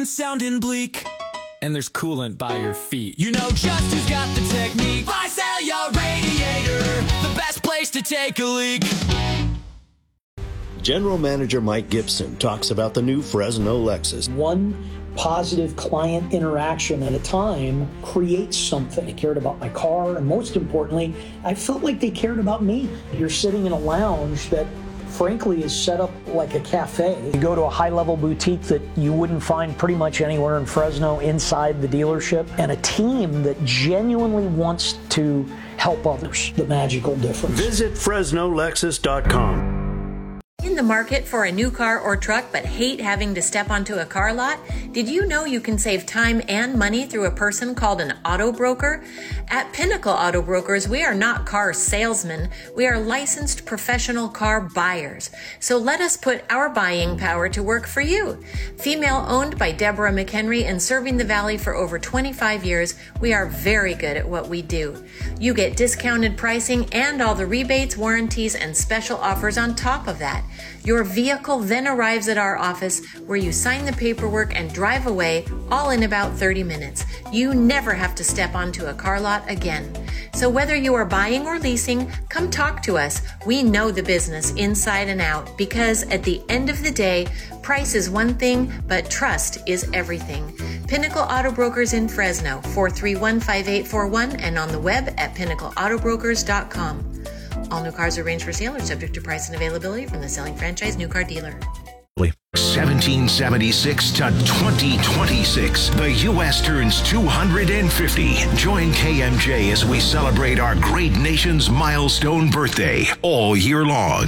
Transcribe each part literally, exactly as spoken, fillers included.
sounding bleak, and there's coolant by your feet. You know just who's got the technique. Visalia Radiator, the best place to take a leak. General Manager Mike Gibson talks about the new Fresno Lexus. One positive client interaction at a time creates something. They cared about my car, and most importantly, I felt like they cared about me. You're sitting in a lounge that frankly is set up like a cafe. You go to a high-level boutique that you wouldn't find pretty much anywhere in Fresno inside the dealership, and a team that genuinely wants to help others. The magical difference. Visit Fresno Lexus dot com. In the market for a new car or truck but hate having to step onto a car lot? Did you know you can save time and money through a person called an auto broker? At Pinnacle Auto Brokers, we are not car salesmen. We are licensed professional car buyers. So let us put our buying power to work for you. Female owned by Deborah McHenry and serving the Valley for over twenty-five years, we are very good at what we do. You get discounted pricing and all the rebates, warranties, and special offers on top of that. Your vehicle then arrives at our office where you sign the paperwork and drive away, all in about thirty minutes. You never have to step onto a car lot again. So whether you are buying or leasing, come talk to us. We know the business inside and out because at the end of the day, price is one thing, but trust is everything. Pinnacle Auto Brokers in Fresno, four three one, five eight four one, and on the web at pinnacle auto brokers dot com. All new cars arranged for sale are subject to price and availability from the selling franchise new car dealer. seventeen seventy-six to twenty twenty-six. The U S turns two hundred fifty. Join K M J as we celebrate our great nation's milestone birthday all year long.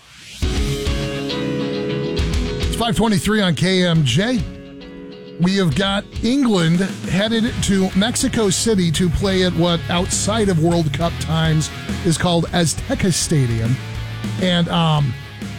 It's five twenty-three on K M J. We have got England headed to Mexico City to play at what outside of World Cup times is called Azteca Stadium. And, um,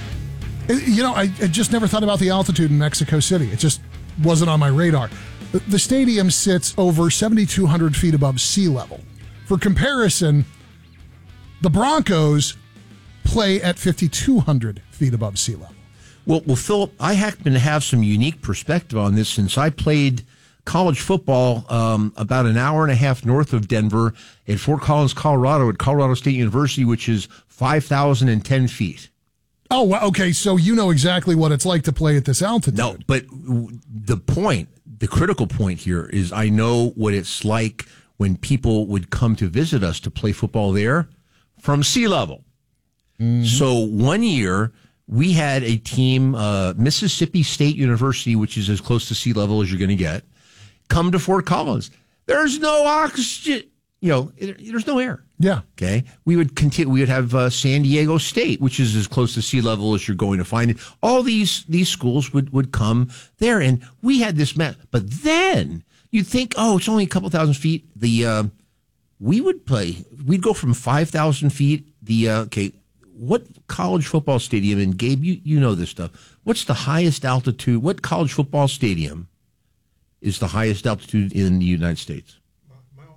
it, you know, I, I just never thought about the altitude in Mexico City. It just wasn't on my radar. The, the stadium sits over seventy-two hundred feet above sea level. For comparison, the Broncos play at fifty-two hundred feet above sea level. Well, well, Philip, I happen to have some unique perspective on this since I played college football um, about an hour and a half north of Denver at Fort Collins, Colorado, at Colorado State University, which is five thousand ten feet. Oh, well, okay, so you know exactly what it's like to play at this altitude. No, but the point, the critical point here is I know what it's like when people would come to visit us to play football there from sea level. Mm-hmm. So one year we had a team, uh, Mississippi State University, which is as close to sea level as you're going to get, come to Fort Collins. There's no oxygen, you know, there's no air. Yeah. Okay. We would continue. We would have uh, San Diego State, which is as close to sea level as you're going to find it. All these these schools would, would come there, and we had this map. But then you'd think, oh, it's only a couple thousand feet. The uh, we would play. We'd go from five thousand feet. The uh, okay. What college football stadium, and Gabe, you, you know this stuff, what's the highest altitude, what college football stadium is the highest altitude in the United States? Mile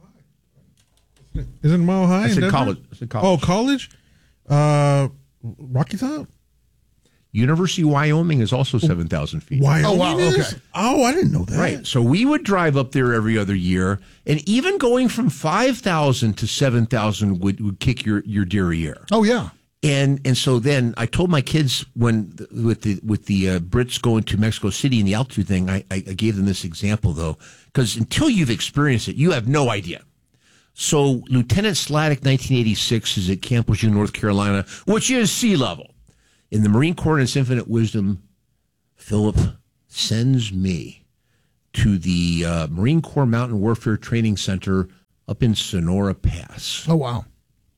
High. Isn't it Mile High? I said in college. I said college. Oh, college? Uh, Rocky Top? University of Wyoming is also seven thousand feet. Wyoming Oh, wow, is? okay. Oh, I didn't know that. Right. So we would drive up there every other year, and even going from five thousand to seven thousand would, would kick your, your derriere. Oh, yeah. And and so then I told my kids when with the with the uh, Brits going to Mexico City and the altitude thing, I, I gave them this example though, because until you've experienced it, you have no idea. So Lieutenant Sladek, nineteen eighty-six, is at Camp Lejeune, North Carolina, which is sea level. In the Marine Corps, in its infinite wisdom, Philip sends me to the uh, Marine Corps Mountain Warfare Training Center up in Sonora Pass. Oh, wow.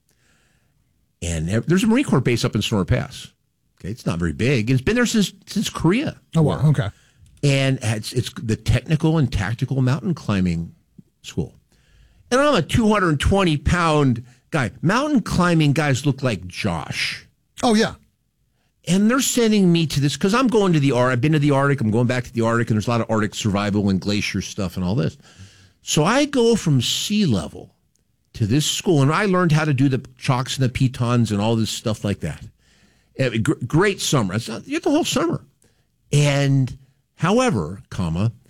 And there's a Marine Corps base up in Sonora Pass. Okay, it's not very big. It's been there since since Korea. Oh, wow, okay. And it's, it's the technical and tactical mountain climbing school. And I'm a two hundred twenty pound guy. Mountain climbing guys look like Josh. Oh, yeah. And they're sending me to this because I'm going to the Arctic. I've been to the Arctic. I'm going back to the Arctic, and there's a lot of Arctic survival and glacier stuff and all this. So I go from sea level to this school, and I learned how to do the chalks and the pitons and all this stuff like that. G- great summer. It's not, you get the whole summer. And however, comma,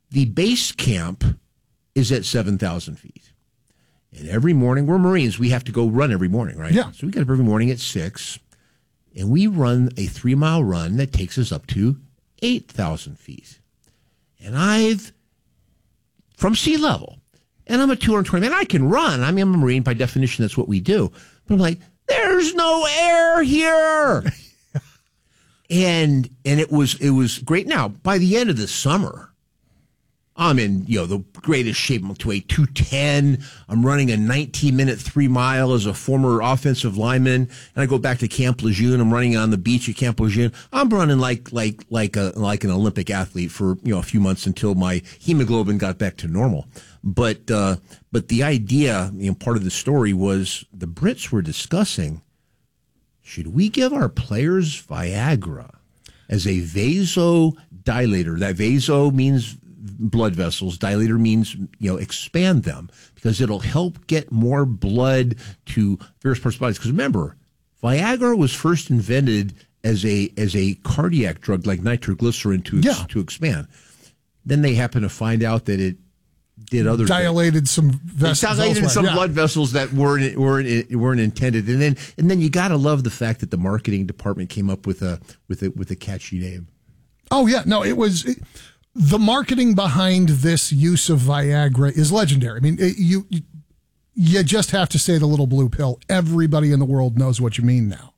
the base camp is at seven thousand feet. And every morning, we're Marines, we have to go run every morning, right? Yeah. So we get up every morning at six, and we run a three-mile run that takes us up to eight thousand feet. And I've, from sea level, and I'm a two hundred twenty, man, I can run. I mean, I'm a Marine. By definition, that's what we do. But I'm like, there's no air here. and and it was it was great. Now, by the end of the summer, I'm in, you know, the greatest shape. I'm to a two ten. I'm running a nineteen minute three mile as a former offensive lineman. And I go back to Camp Lejeune. I'm running on the beach at Camp Lejeune. I'm running like, like, like a, like an Olympic athlete for, you know, a few months until my hemoglobin got back to normal. But, uh, but the idea, you know, part of the story was the Brits were discussing, should we give our players Viagra as a vasodilator? That vaso means blood vessels. Dilator means, you know, expand them, because it'll help get more blood to various parts of the body. Because remember, Viagra was first invented as a as a cardiac drug, like nitroglycerin, to yeah. to expand. Then they happened to find out that it did other dilated things. some vessels. It dilated elsewhere. some yeah. blood vessels that weren't weren't weren't intended. And then and then you got to love the fact that the marketing department came up with a with a with a catchy name. Oh yeah, no, it was. It, The marketing behind this use of Viagra is legendary. I mean, it, you, you you just have to say the little blue pill. Everybody in the world knows what you mean now.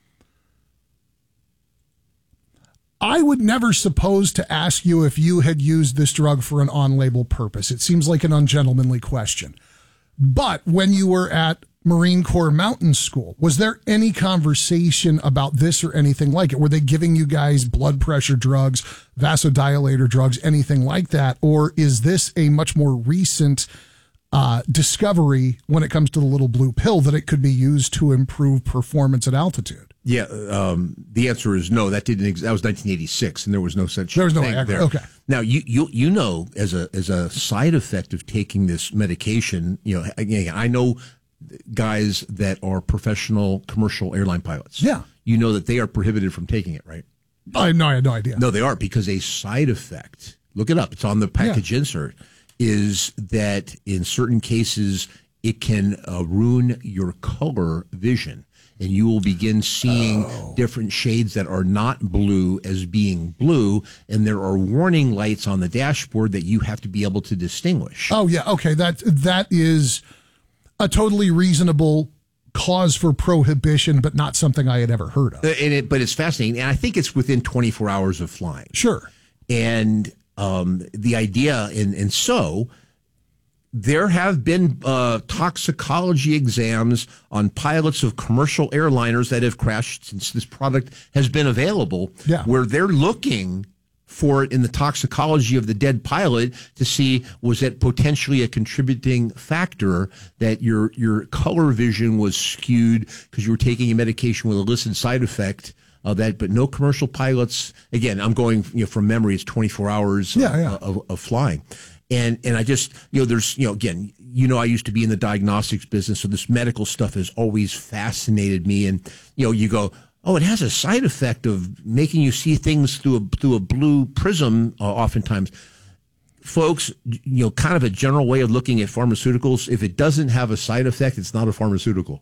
I would never suppose to ask you if you had used this drug for an on-label purpose. It seems like an ungentlemanly question. But when you were at Marine Corps Mountain School, was there any conversation about this or anything like it? Were they giving you guys blood pressure drugs, vasodilator drugs, anything like that? Or is this a much more recent uh, discovery when it comes to the little blue pill that it could be used to improve performance at altitude? Yeah, um, the answer is no. That didn't. Ex- that was nineteen eighty-six, and there was no such. There was no thing Viagra. there. Okay. Now you you you know, as a as a side effect of taking this medication, you know, again, I know guys that are professional commercial airline pilots. Yeah. You know that they are prohibited from taking it, right? I no, I had no idea. No, they are, because a side effect, look it up, it's on the package yeah. insert, is that in certain cases it can uh, ruin your color vision. And you will begin seeing oh. different shades that are not blue as being blue. And there are warning lights on the dashboard that you have to be able to distinguish. Oh, yeah. Okay. That that is a totally reasonable cause for prohibition, but not something I had ever heard of. And it, but it's fascinating. And I think it's within twenty-four hours of flying. Sure. And um, the idea, and, and so... there have been uh, toxicology exams on pilots of commercial airliners that have crashed since this product has been available, yeah. where they're looking for it in the toxicology of the dead pilot to see, was it potentially a contributing factor that your your color vision was skewed because you were taking a medication with a listed side effect of that. But no commercial pilots, again, I'm going you know, from memory, it's twenty-four hours yeah, of, yeah. Of, of flying. And and I just, you know, there's, you know, again, you know, I used to be in the diagnostics business, so this medical stuff has always fascinated me. And, you know, you go, oh, it has a side effect of making you see things through a, through a blue prism, uh, oftentimes. Folks, you know, kind of a general way of looking at pharmaceuticals, if it doesn't have a side effect, it's not a pharmaceutical.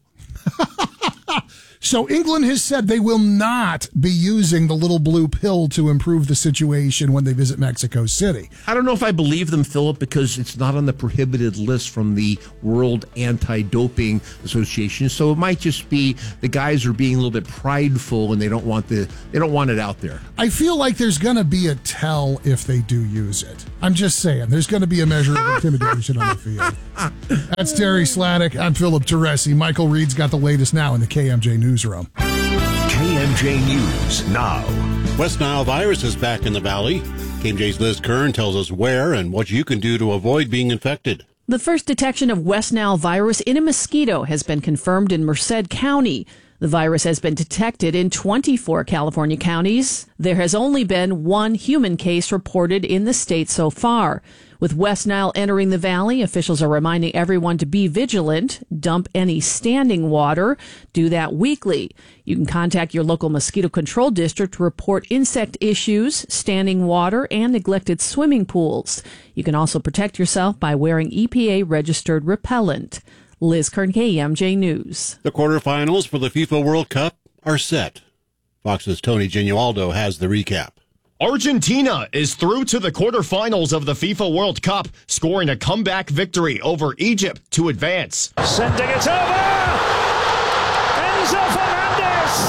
So England has said they will not be using the little blue pill to improve the situation when they visit Mexico City. I don't know if I believe them, Philip, because it's not on the prohibited list from the World Anti-Doping Association. So it might just be the guys are being a little bit prideful and they don't want the they don't want it out there. I feel like there's going to be a tell if they do use it. I'm just saying, there's going to be a measure of intimidation on the field. That's Terry Sladek. I'm Philip Teresi. Michael Reed's got the latest now in the K M J Newsroom. K M J News now. West Nile virus is back in the valley. K M J's Liz Kern tells us where and what you can do to avoid being infected. The first detection of West Nile virus in a mosquito has been confirmed in Merced County. The virus has been detected in twenty-four California counties. There has only been one human case reported in the state so far. With West Nile entering the valley, officials are reminding everyone to be vigilant, dump any standing water, do that weekly. You can contact your local mosquito control district to report insect issues, standing water, and neglected swimming pools. You can also protect yourself by wearing E P A-registered repellent. Liz Kern, K M J News. The quarterfinals for the FIFA World Cup are set. Fox's Tony Genualdo has the recap. Argentina is through to the quarterfinals of the FIFA World Cup, scoring a comeback victory over Egypt to advance. Sending it over! Enzo Fernandez!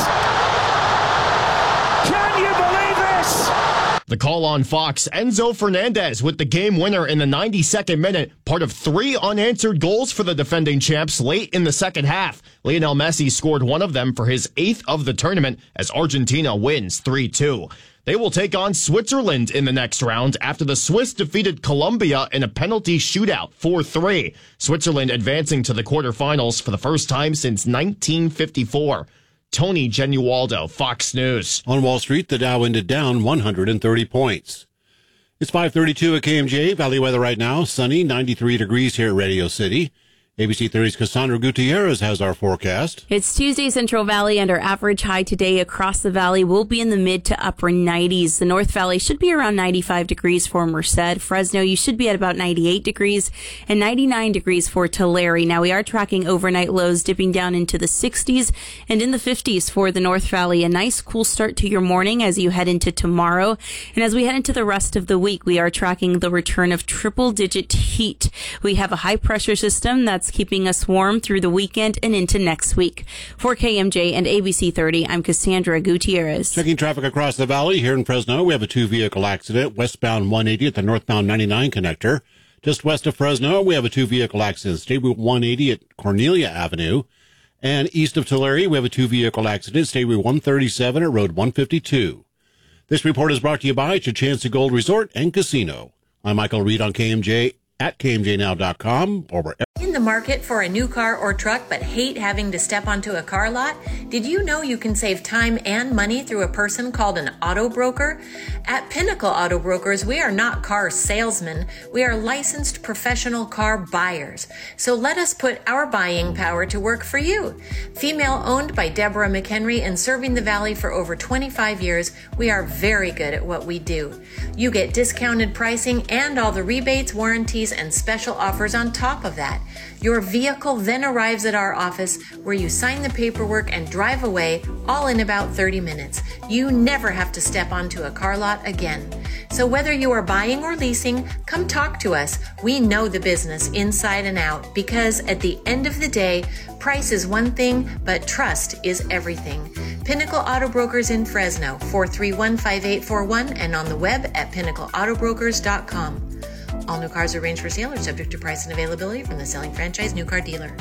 Can you believe this? The call on Fox, Enzo Fernandez with the game winner in the ninety-second minute, part of three unanswered goals for the defending champs late in the second half. Lionel Messi scored one of them for his eighth of the tournament as Argentina wins three two. They will take on Switzerland in the next round after the Swiss defeated Colombia in a penalty shootout four three. Switzerland advancing to the quarterfinals for the first time since nineteen fifty-four. Tony Genualdo, Fox News. On Wall Street, the Dow ended down one hundred thirty points. It's five thirty-two at K M J. Valley weather right now, sunny, ninety-three degrees here at Radio City. A B C thirty's Cassandra Gutierrez has our forecast. It's Tuesday, Central Valley, and our average high today across the valley will be in the mid to upper nineties. The North Valley should be around ninety-five degrees for Merced. Fresno, you should be at about ninety-eight degrees and ninety-nine degrees for Tulare. Now, we are tracking overnight lows dipping down into the sixties and in the fifties for the North Valley. A nice cool start to your morning as you head into tomorrow. And as we head into the rest of the week, we are tracking the return of triple-digit heat. We have a high-pressure system that's keeping us warm through the weekend and into next week. For K M J and A B C thirty, I'm Cassandra Gutierrez. Checking traffic across the valley here in Fresno, we have a two-vehicle accident westbound one eighty at the northbound ninety-nine connector. Just west of Fresno, we have a two-vehicle accident State Route one eighty at Cornelia Avenue. And east of Tulare, we have a two-vehicle accident State Route one thirty-seven at Road one fifty-two. This report is brought to you by Chichansa Gold Resort and Casino. I'm Michael Reed on K M J at K M J now dot com or wherever. In the market for a new car or truck but hate having to step onto a car lot? Did you know you can save time and money through a person called an auto broker? At Pinnacle Auto Brokers, we are not car salesmen. We are licensed professional car buyers. So let us put our buying power to work for you. Female owned by Deborah McHenry and serving the Valley for over twenty-five years, we are very good at what we do. You get discounted pricing and all the rebates, warranties, and special offers on top of that. Your vehicle then arrives at our office where you sign the paperwork and drive away, all in about thirty minutes. You never have to step onto a car lot again. So whether you are buying or leasing, come talk to us. We know the business inside and out because at the end of the day, price is one thing, but trust is everything. Pinnacle Auto Brokers in Fresno, four three one, five eight four one, and on the web at pinnacle auto brokers dot com. All new cars arranged for sale are subject to price and availability from the selling franchise new car dealer.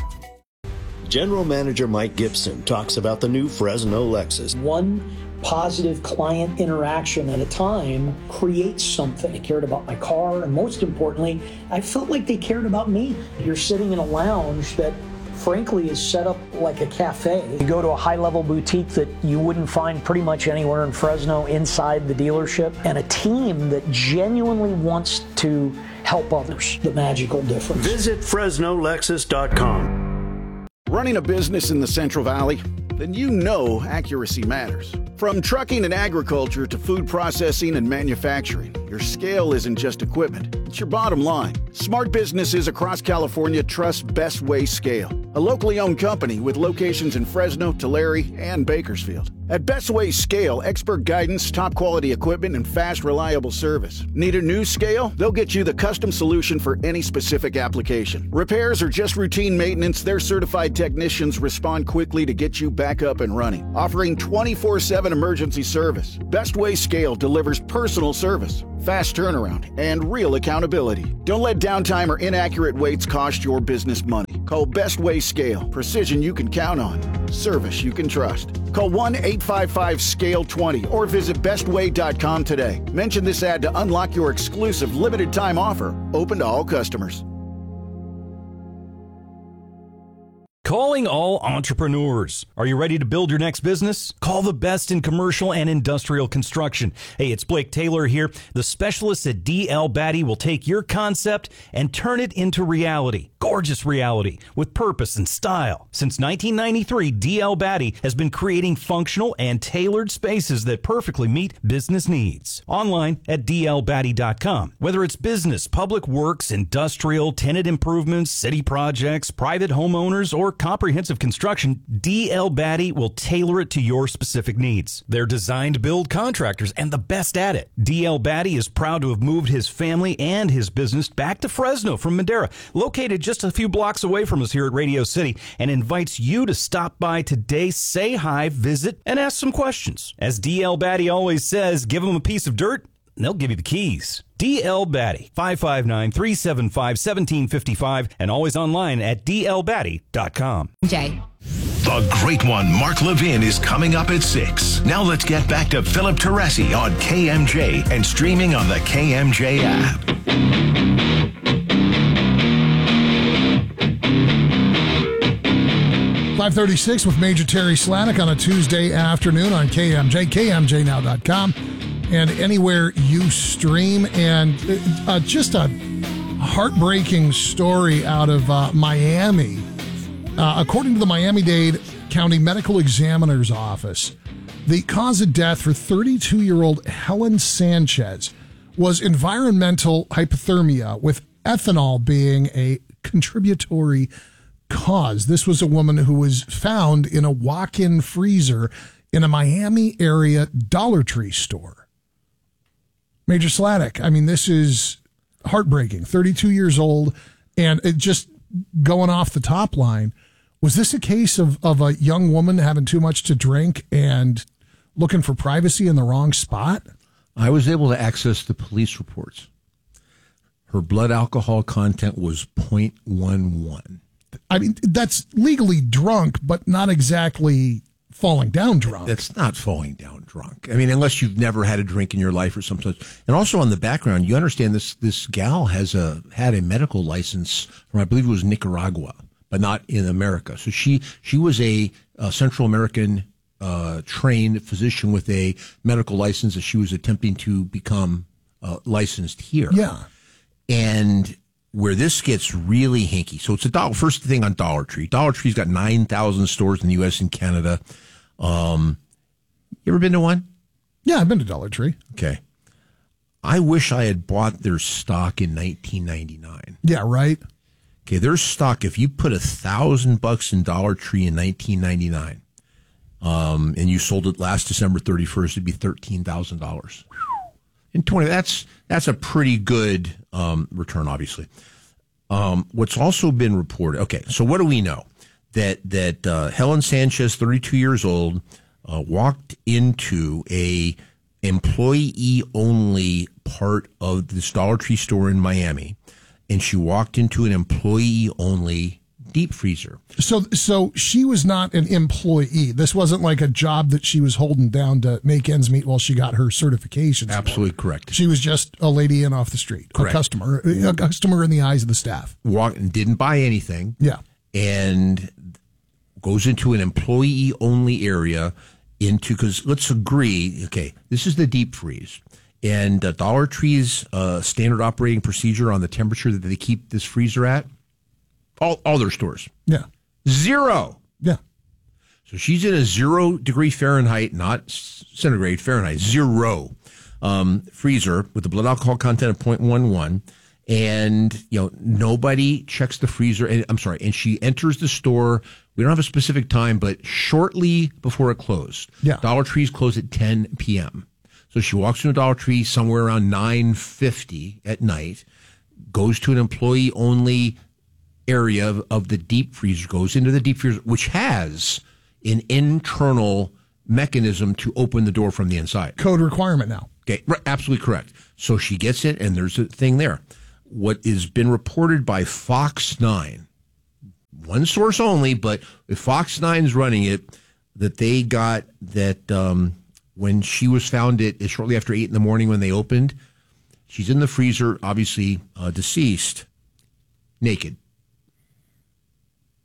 General Manager Mike Gibson talks about the new Fresno Lexus. One positive client interaction at a time creates something. They cared about my car, and most importantly, I felt like they cared about me. You're sitting in a lounge that frankly is set up like a cafe. You go to a high-level boutique that you wouldn't find pretty much anywhere in Fresno inside the dealership, and a team that genuinely wants to help others. The magical difference. Visit Fresno Lexus dot com. Running a business in the Central Valley? Then you know accuracy matters. From trucking and agriculture to food processing and manufacturing, your scale isn't just equipment, it's your bottom line. Smart businesses across California trust Best Way Scale, a locally owned company with locations in Fresno, Tulare, and Bakersfield. At Best Way Scale, expert guidance, top quality equipment, and fast, reliable service. Need a new scale? They'll get you the custom solution for any specific application. Repairs or just routine maintenance, their certified technicians respond quickly to get you back up and running. Offering twenty-four seven emergency service. Best Way Scale delivers personal service, fast turnaround, and real accountability. Don't let downtime or inaccurate waits cost your business money. Call Best Way Scale. Precision you can count on. Service you can trust. Call one eight five five scale twenty or visit best way dot com today. Mention this ad to unlock your exclusive limited time offer, open to all customers. Calling all entrepreneurs. Are you ready to build your next business? Call the best in commercial and industrial construction. Hey, it's Blake Taylor here. The specialists at D L Batty will take your concept and turn it into reality. Gorgeous reality with purpose and style. Since nineteen ninety-three, D L Batty has been creating functional and tailored spaces that perfectly meet business needs. Online at D L Batty dot com. Whether it's business, public works, industrial, tenant improvements, city projects, private homeowners, or comprehensive construction, D L Batty will tailor it to your specific needs. They're designed to build contractors and the best at it. D L Batty is proud to have moved his family and his business back to Fresno from Madera, located just a few blocks away from us here at Radio City, and invites you to stop by today, say hi, visit, and ask some questions. As D L Batty always says, give them a piece of dirt, and they'll give you the keys. D L Batty, five five nine, three seven five, one seven five five, and always online at D L Batty dot com. Jay. The great one, Mark Levin, is coming up at six. Now let's get back to Philip Teresi on K M J and streaming on the K M J app. five thirty-six with Major Terry Slanik on a Tuesday afternoon on K M J, K M J now dot com. And anywhere you stream. And uh, just a heartbreaking story out of uh, Miami. Uh, according to the Miami-Dade County Medical Examiner's Office, the cause of death for thirty-two-year-old Helen Sanchez was environmental hypothermia, with ethanol being a contributory cause. This was a woman who was found in a walk-in freezer in a Miami area Dollar Tree store. Major Slatic, I mean, this is heartbreaking. thirty-two years old, and it just going off the top line. Was this a case of, of a young woman having too much to drink and looking for privacy in the wrong spot? I was able to access the police reports. Her blood alcohol content was zero point one one. I mean, that's legally drunk, but not exactly falling down drunk. That's not falling down drunk. I mean, unless you've never had a drink in your life or something. And also on the background, you understand this this gal has a had a medical license from, I believe it was Nicaragua, but not in America. So she she was a, a Central American uh, trained physician with a medical license that she was attempting to become uh, licensed here. Yeah. And where this gets really hinky. So it's a dollar. First thing on Dollar Tree. Dollar Tree's got nine thousand stores in the U S and Canada. Um, you ever been to one? Yeah, I've been to Dollar Tree. Okay. I wish I had bought their stock in nineteen ninety-nine. Yeah, right. Okay, their stock, if you put a thousand bucks in Dollar Tree in nineteen ninety-nine, um, and you sold it last December thirty-first, it'd be thirteen thousand dollars. In twenty, that's that's a pretty good um, return, obviously. Um, what's also been reported. Okay, so what do we know? That that uh, Helen Sanchez, thirty-two years old, uh, walked into a employee only part of this Dollar Tree store in Miami, and she walked into an employee only deep freezer. So, so she was not an employee. This wasn't like a job that she was holding down to make ends meet while she got her certifications. Absolutely correct. She was just a lady in off the street, correct. a customer, a customer in the eyes of the staff. Walked and didn't buy anything. Yeah, and goes into an employee only area. Into because let's agree. Okay, this is the deep freeze. And uh, Dollar Tree's uh, standard operating procedure on the temperature that they keep this freezer at, all all their stores. Yeah. Zero. Yeah. So she's in a zero degree Fahrenheit, not centigrade, Fahrenheit, zero um, freezer with the blood alcohol content of zero point one one. And, you know, nobody checks the freezer. And, I'm sorry. And she enters the store. We don't have a specific time, but shortly before it closed. Yeah. Dollar Tree's closed at ten p.m. So she walks into a Dollar Tree somewhere around nine fifty at night, goes to an employee-only area of, of the deep freezer, goes into the deep freezer, which has an internal mechanism to open the door from the inside. Code requirement now. Okay, right, absolutely correct. So she gets it, and there's a thing there. What has been reported by Fox nine, one source only, but if Fox nine is running it, that they got that um, when she was found at shortly after eight in the morning when they opened, she's in the freezer, obviously uh, deceased, naked.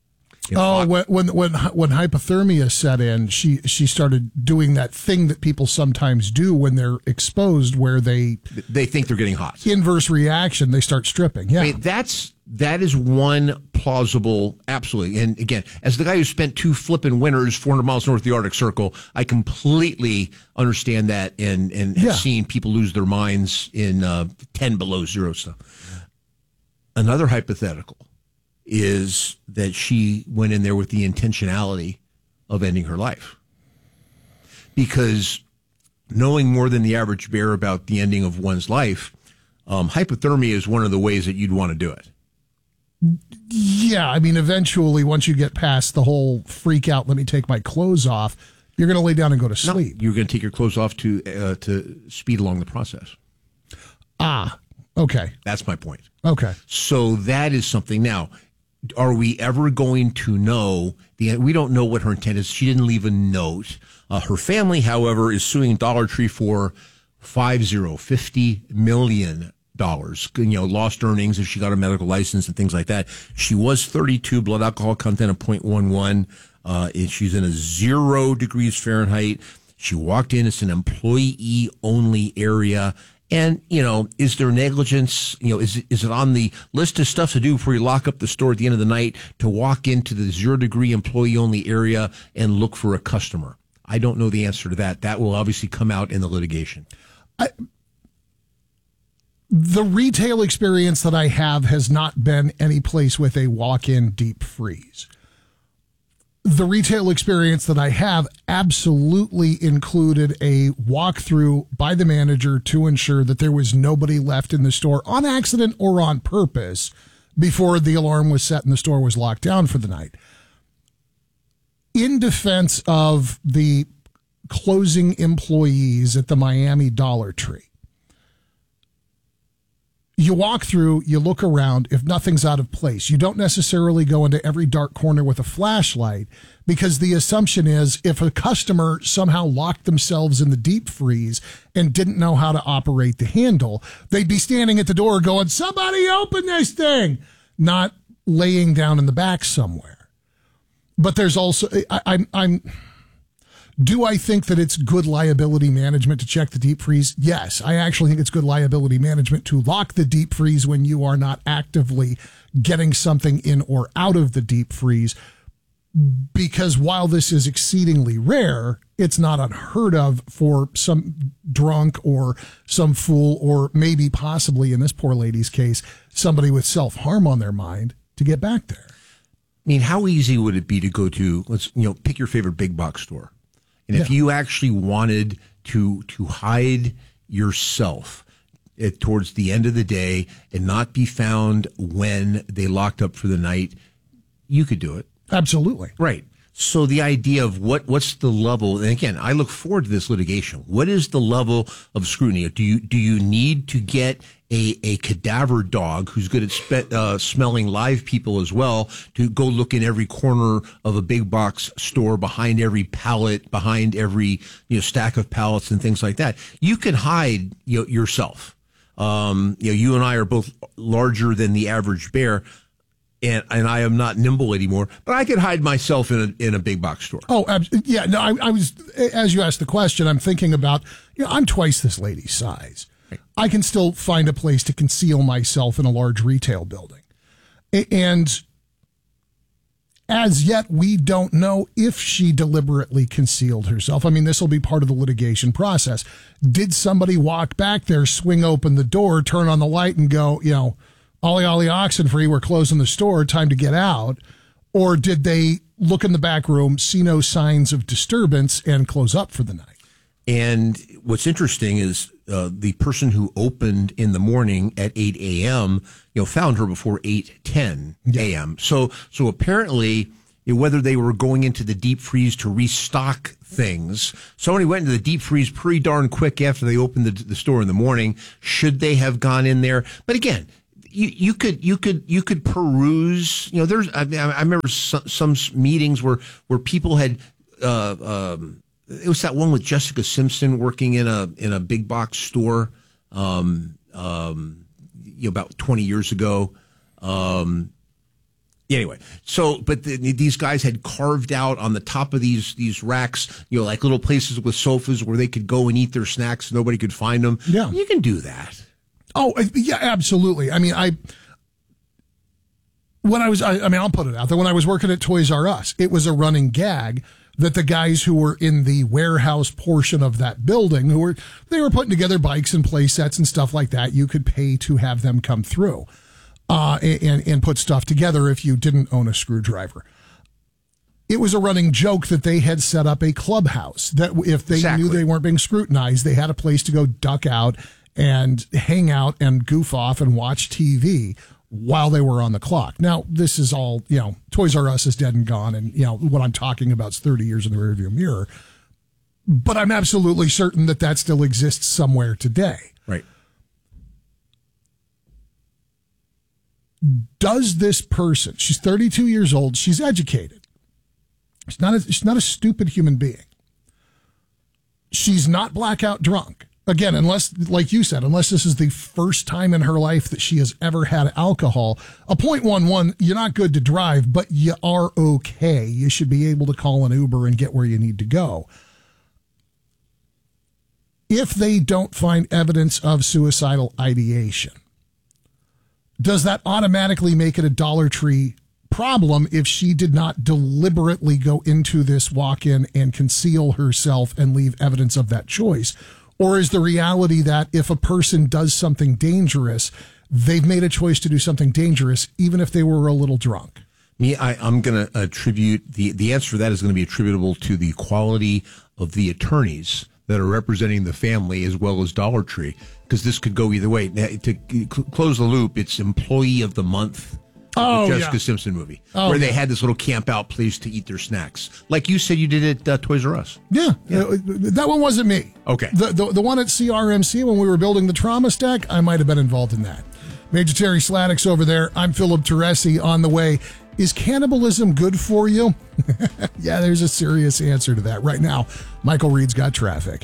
Oh, when, when when when hypothermia set in, she she started doing that thing that people sometimes do when they're exposed, where they they think they're getting hot. Inverse reaction, they start stripping. Yeah, I mean, that's that is one plausible, absolutely. And again, as the guy who spent two flipping winters four hundred miles north of the Arctic Circle, I completely understand that and and have Yeah. seen people lose their minds in uh, ten below zero stuff. Another hypothetical is that she went in there with the intentionality of ending her life. Because knowing more than the average bear about the ending of one's life, um, hypothermia is one of the ways that you'd want to do it. yeah. I mean, eventually, once you get past the whole freak out, let me take my clothes off, you're going to lay down and go to sleep. No, you're going to take your clothes off to uh, to speed along the process. Ah, okay. That's my point. Okay. So that is something. Now, are we ever going to know the? We don't know what her intent is. She didn't leave a note. Uh, her family, however, is suing Dollar Tree for five zero fifty million dollars. You know, lost earnings if she got a medical license and things like that. She was thirty-two, blood alcohol content of point one one. Uh, and she's in a zero degrees Fahrenheit. She walked in. It's an employee only area. And, you know, is there negligence? You know, is it, is it on the list of stuff to do before you lock up the store at the end of the night to walk into the zero degree employee only area and look for a customer? I don't know the answer to that. That will obviously come out in the litigation. I, the retail experience that I have has not been any place with a walk-in deep freeze. The retail experience that I have absolutely included a walkthrough by the manager to ensure that there was nobody left in the store on accident or on purpose before the alarm was set and the store was locked down for the night. In defense of the closing employees at the Miami Dollar Tree, you walk through, you look around. If nothing's out of place, you don't necessarily go into every dark corner with a flashlight, because the assumption is if a customer somehow locked themselves in the deep freeze and didn't know how to operate the handle, they'd be standing at the door going, "Somebody open this thing," not laying down in the back somewhere. But there's also, I, I'm, I'm, do I think that it's good liability management to check the deep freeze? Yes, I actually think it's good liability management to lock the deep freeze when you are not actively getting something in or out of the deep freeze. Because while this is exceedingly rare, it's not unheard of for some drunk or some fool, or maybe possibly in this poor lady's case, somebody with self-harm on their mind to get back there. I mean, how easy would it be to go to, let's, you know, pick your favorite big box store. And if Yeah. you actually wanted to to hide yourself at, towards the end of the day and not be found when they locked up for the night, you could do it. Absolutely. Right. So the idea of what what's the level, and again, I look forward to this litigation. What is the level of scrutiny? Do you do you need to get a, a cadaver dog who's good at spe- uh, smelling live people as well to go look in every corner of a big box store, behind every pallet, behind every you know stack of pallets and things like that? You can hide you know, yourself. Um, you know, you and I are both larger than the average bear. And and I am not nimble anymore, but I could hide myself in a in a big box store. Oh, ab- yeah. No, I, I was, as you asked the question, I'm thinking about, you know, I'm twice this lady's size. Right. I can still find a place to conceal myself in a large retail building. A- And as yet, we don't know if she deliberately concealed herself. I mean, this will be part of the litigation process. Did somebody walk back there, swing open the door, turn on the light and go, you know, "Ollie, Ollie, Oxenfree, we're closing the store, time to get out"? Or did they look in the back room, see no signs of disturbance, and close up for the night? And what's interesting is uh, the person who opened in the morning at eight a.m., you know, found her before eight ten a.m. So, so apparently, you know, whether they were going into the deep freeze to restock things, somebody went into the deep freeze pretty darn quick after they opened the, the store in the morning. Should they have gone in there? But again, You, you could you could you could peruse. You know, there's. I, I remember some, some meetings where where people had. Uh, um, it was that one with Jessica Simpson working in a in a big box store. Um, um, you know, about twenty years ago. Um, Anyway, so but the, these guys had carved out on the top of these these racks, you know, like little places with sofas where they could go and eat their snacks. Nobody could find them. Yeah, you can do that. Oh, yeah, absolutely. I mean, I when I was, I, I mean, I'll put it out there. When I was working at Toys R Us, it was a running gag that the guys who were in the warehouse portion of that building, who were they were putting together bikes and play sets and stuff like that, you could pay to have them come through uh, and and put stuff together if you didn't own a screwdriver. It was a running joke that they had set up a clubhouse that if they exactly. knew they weren't being scrutinized, they had a place to go duck out and hang out and goof off and watch T V while they were on the clock. Now, this is all, you know, Toys R Us is dead and gone, and, you know, what I'm talking about is thirty years in the rearview mirror. But I'm absolutely certain that that still exists somewhere today. Right. Does this person, she's thirty-two years old, she's educated. She's not a, she's not a stupid human being. She's not blackout drunk. Again, unless, like you said, unless this is the first time in her life that she has ever had alcohol, a point one one, you're not good to drive, but you are okay. You should be able to call an Uber and get where you need to go. If they don't find evidence of suicidal ideation, does that automatically make it a Dollar Tree problem if she did not deliberately go into this walk-in and conceal herself and leave evidence of that choice? Or is the reality that if a person does something dangerous, they've made a choice to do something dangerous, even if they were a little drunk? Me, I, I'm going to attribute, the, the answer to that is going to be attributable to the quality of the attorneys that are representing the family as well as Dollar Tree, because this could go either way. Now, to cl- close the loop, it's Employee of the Month. Oh, the Jessica yeah. Simpson movie, oh, where they yeah. had this little camp out place to eat their snacks. Like you said you did at uh, Toys R Us. Yeah, yeah. Uh, that one wasn't me. Okay. The, the the one at C R M C when we were building the trauma stack, I might have been involved in that. Major Terry Sladdick's over there. I'm Philip Teresi on the way. Is cannibalism good for you? Yeah, there's a serious answer to that. Right now, Michael Reed's got traffic.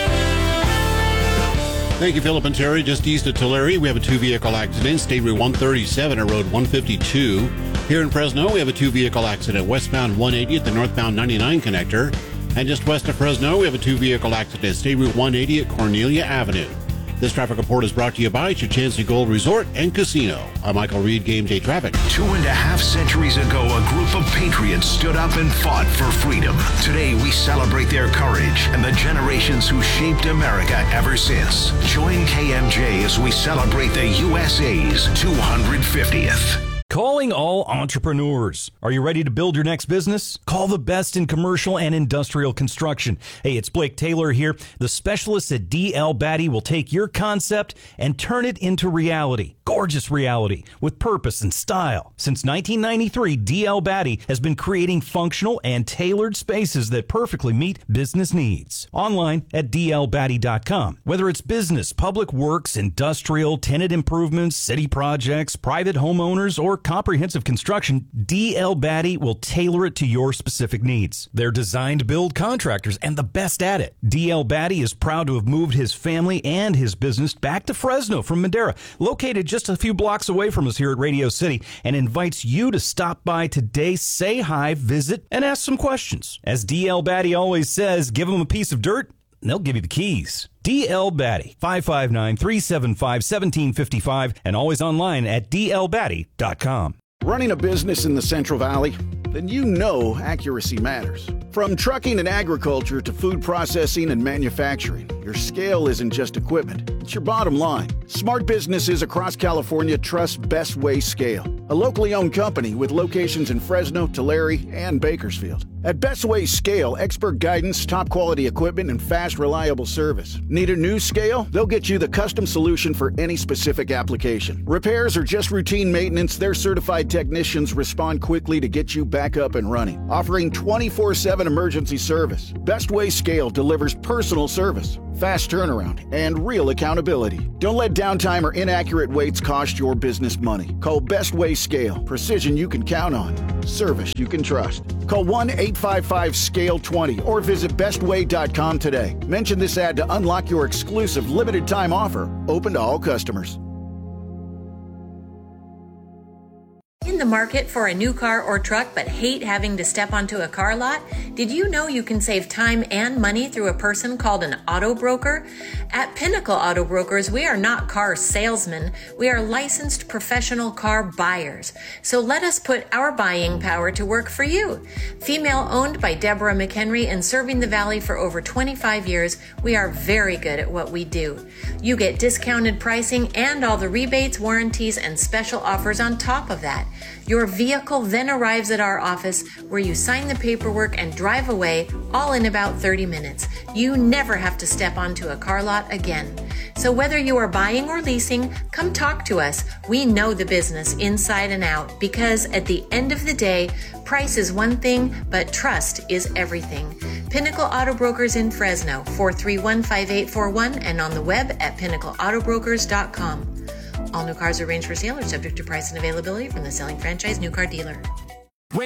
Thank you, Philip and Terry. Just east of Tulare, we have a two-vehicle accident. State Route one thirty-seven at Road one fifty-two. Here in Fresno, we have a two-vehicle accident. Westbound one eighty at the northbound ninety-nine connector. And just west of Fresno, we have a two-vehicle accident. State Route one eighty at Cornelia Avenue. This traffic report is brought to you by Chichansi Gold Resort and Casino. I'm Michael Reed, Game Day Traffic. Two and a half centuries ago, a group of patriots stood up and fought for freedom. Today, we celebrate their courage and the generations who shaped America ever since. Join K M J as we celebrate the U S A's two hundred fiftieth. Calling all entrepreneurs. Are you ready to build your next business? Call the best in commercial and industrial construction. Hey, it's Blake Taylor here. The specialists at D L Batty will take your concept and turn it into reality. Gorgeous reality with purpose and style. Since nineteen ninety-three, D L Batty has been creating functional and tailored spaces that perfectly meet business needs. Online at D L Batty dot com. Whether it's business, public works, industrial, tenant improvements, city projects, private homeowners, or comprehensive construction, D L Batty will tailor it to your specific needs. They're designed to build contractors and the best at it. D L Batty is proud to have moved his family and his business back to Fresno from Madera, located just a few blocks away from us here at Radio City, and invites you to stop by today, say hi, visit, and ask some questions. As D L Batty always says, give them a piece of dirt, and they'll give you the keys. D L Batty, five five nine, three seven five, one seven five five, and always online at D L Batty dot com. Running a business in the Central Valley? Then you know accuracy matters. From trucking and agriculture to food processing and manufacturing, your scale isn't just equipment, it's your bottom line. Smart businesses across California trust Best Way Scale, a locally owned company with locations in Fresno, Tulare, and Bakersfield. At Best Way Scale, expert guidance, top quality equipment, and fast, reliable service. Need a new scale? They'll get you the custom solution for any specific application. Repairs or just routine maintenance, their certified technicians respond quickly to get you back up and running. Offering twenty-four seven emergency service, Best Way Scale delivers personal service, fast turnaround, and real accountability. Don't let downtime or inaccurate waits cost your business money. Call Best Way Scale. Precision you can count on. Service you can trust. Call one eight five five scale twenty or visit best way dot com today. Mention this ad to unlock your exclusive limited time offer, open to all customers. In the market for a new car or truck but hate having to step onto a car lot? Did you know you can save time and money through a person called an auto broker? At Pinnacle Auto Brokers, we are not car salesmen. We are licensed professional car buyers. So let us put our buying power to work for you. Female owned by Deborah McHenry and serving the Valley for over twenty-five years, we are very good at what we do. You get discounted pricing and all the rebates, warranties, and special offers on top of that. Your vehicle then arrives at our office where you sign the paperwork and drive away, all in about thirty minutes. You never have to step onto a car lot again. So whether you are buying or leasing, come talk to us. We know the business inside and out because at the end of the day, price is one thing, but trust is everything. Pinnacle Auto Brokers in Fresno, four three one, five eight four one, and on the web at pinnacle auto brokers dot com. All new cars arranged for sale are subject to price and availability from the selling franchise new car dealer.